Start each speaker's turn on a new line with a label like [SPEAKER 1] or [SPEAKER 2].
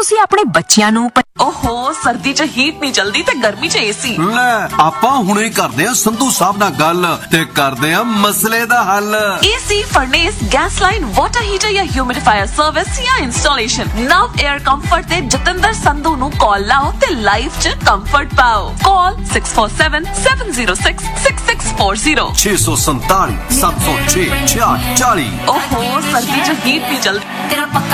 [SPEAKER 1] ਤੁਸੀਂ ਆਪਣੇ ਬੱਚਿਆਂ ਨੂੰ
[SPEAKER 2] ਓਹੋ ਸਰਦੀ 'ਚ ਹੀਟ ਨਹੀਂ ਚਲਦੀ ਤੇ ਗਰਮੀ 'ਚ ਏਸੀ।
[SPEAKER 3] ਲੈ ਆਪਾਂ ਹੁਣੇ ਕਰਦੇ ਆ ਸੰਧੂ ਸਾਹਿਬ ਨਾਲ ਗੱਲ ਤੇ ਕਰਦੇ ਆ ਮਸਲੇ ਦਾ ਹੱਲ।
[SPEAKER 2] AC, ਫਰਨੇਸ, gas line, water heater ਜਾਂ ਹਿਊਮਿਡੀਫਾਇਰ ਸਰਵਿਸ ਜਾਂ ਇੰਸਟਾਲੇਸ਼ਨ, ਨਵ 에ਅਰ ਕੰਫਰਟ ਤੇ ਜਤਿੰਦਰ ਸੰਧੂ ਨੂੰ ਕਾਲ ਲਾਓ ਤੇ ਲਾਈਫ 'ਚ ਕੰਫਰਟ ਪਾਓ। ਕਾਲ 6477066640
[SPEAKER 3] 647 706 6640।
[SPEAKER 2] ਓਹੋ ਸਰਦੀ 'ਚ ਹੀਟ ਨਹੀਂ ਚਲਦੀ।
[SPEAKER 4] तेरा पक्का